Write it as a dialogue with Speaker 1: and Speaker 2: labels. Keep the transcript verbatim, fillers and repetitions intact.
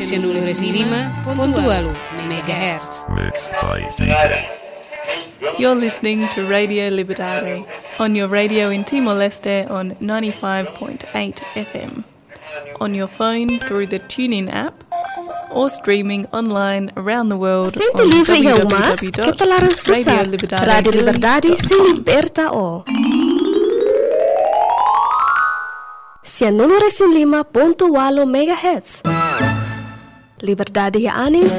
Speaker 1: ciento lima punto dua megahertz.
Speaker 2: Mixed by D J.
Speaker 3: You're listening to Radio Libertad on your radio in Timor-Leste on ninety-five point eight F M, on your phone through the TuneIn app, or streaming online around the world
Speaker 4: Sente
Speaker 3: on
Speaker 4: livre
Speaker 3: w
Speaker 4: e
Speaker 3: w
Speaker 4: uma
Speaker 3: w
Speaker 4: que
Speaker 3: dot
Speaker 4: te laram
Speaker 3: radio
Speaker 4: susar.
Speaker 3: liberdade
Speaker 4: Radio Liberdade
Speaker 3: dot
Speaker 4: se
Speaker 3: com.
Speaker 4: liberta o. ciento lima ponto dua megahertz. Liberdade ya anim